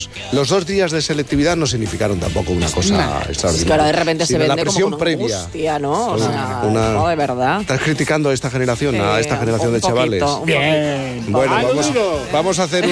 Los 2 días de selectividad no significaron tampoco una cosa extraordinaria. Es que ahora de repente se Sino vende la presión como con previa. angustia, ¿no? O sea, no, de verdad. ¿Estás criticando a esta generación, a esta generación de chavales? Un poquito. Bueno, vamos a hacer